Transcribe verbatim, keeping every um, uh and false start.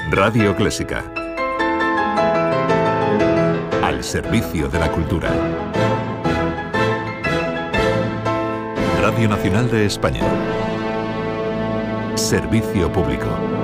Radio Clásica. Al servicio de la cultura. Radio Nacional de España. Servicio público.